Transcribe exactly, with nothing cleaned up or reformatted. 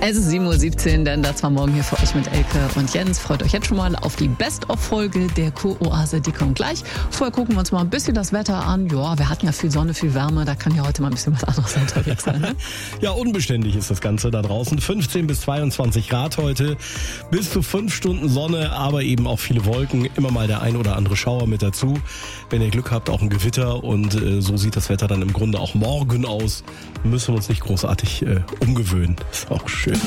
Es ist sieben Uhr siebzehn, denn das war morgen hier für euch mit Elke und Jens. Freut euch jetzt schon mal auf die Best-of-Folge der Kuroase, die kommt gleich. Vorher gucken wir uns mal ein bisschen das Wetter an. Ja, wir hatten ja viel Sonne, viel Wärme, da kann ja heute mal ein bisschen was anderes unterwegs sein. Ne? Ja, unbeständig ist das Ganze da draußen. fünfzehn bis zweiundzwanzig Grad heute, bis zu fünf Stunden Sonne, aber eben auch viele Wolken, immer mal der ein oder andere Schauer mit dazu. Wenn ihr Glück habt, auch ein Gewitter und äh, so sieht das Wetter dann im Grunde auch morgen aus. Müssen wir uns nicht großartig äh, umgewöhnen. Ist auch schön.